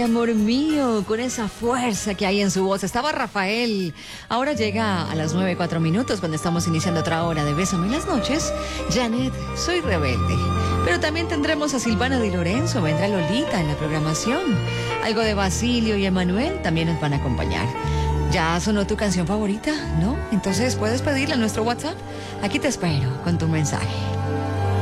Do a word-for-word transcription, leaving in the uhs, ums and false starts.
amor mío, con esa fuerza que hay en su voz. Estaba Rafael. Ahora llega a las nueve, cuatro minutos, cuando estamos iniciando otra hora de Bésame en las noches. Janet, soy rebelde. Pero también tendremos a Silvana Di Lorenzo, vendrá Lolita en la programación. Algo de Basilio y Emanuel también nos van a acompañar. ¿Ya sonó tu canción favorita? ¿No? Entonces puedes pedirla a nuestro WhatsApp. Aquí te espero con tu mensaje.